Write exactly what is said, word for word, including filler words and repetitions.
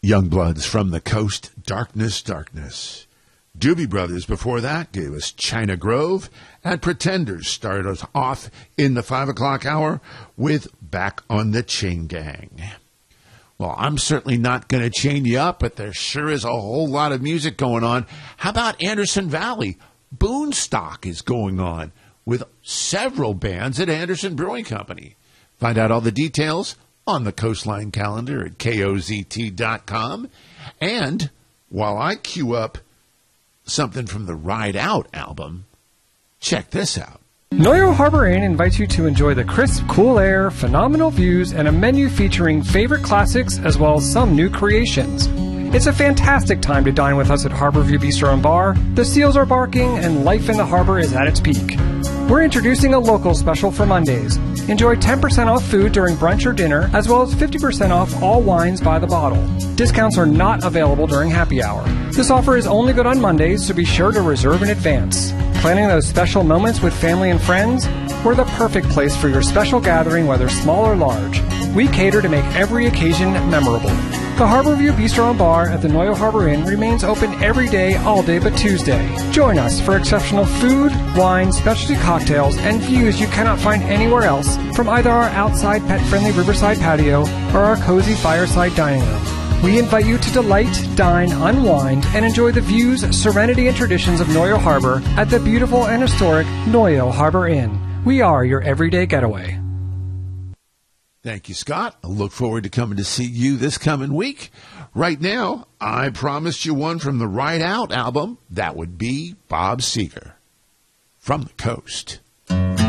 Youngbloods from the Coast, Darkness, Darkness. Doobie Brothers before that gave us China Grove, and Pretenders started us off in the five o'clock hour with Back on the Chain Gang. Well, I'm certainly not going to chain you up, but there sure is a whole lot of music going on. How about Anderson Valley? Boonstock is going on with several bands at Anderson Brewing Company. Find out all the details on the Coastline calendar at K O Z T dot com. And while I queue up something from the Ride Out album, check this out. Noyo Harbor Inn invites you to enjoy the crisp, cool air, phenomenal views, and a menu featuring favorite classics as well as some new creations. It's a fantastic time to dine with us at Harborview Bistro and Bar. The seals are barking and life in the harbor is at its peak. We're introducing a local special for Mondays. Enjoy ten percent off food during brunch or dinner, as well as fifty percent off all wines by the bottle. Discounts are not available during happy hour. This offer is only good on Mondays, so be sure to reserve in advance. Planning those special moments with family and friends? We're the perfect place for your special gathering, whether small or large. We cater to make every occasion memorable. The Harborview Bistro and Bar at the Noyo Harbor Inn remains open every day, all day but Tuesday. Join us for exceptional food, wine, specialty cocktails, and views you cannot find anywhere else from either our outside pet-friendly riverside patio or our cozy fireside dining room. We invite you to delight, dine, unwind, and enjoy the views, serenity, and traditions of Noyo Harbor at the beautiful and historic Noyo Harbor Inn. We are your everyday getaway. Thank you, Scott. I look forward to coming to see you this coming week. Right now, I promised you one from the Ride Out album. That would be Bob Seger from the Coast.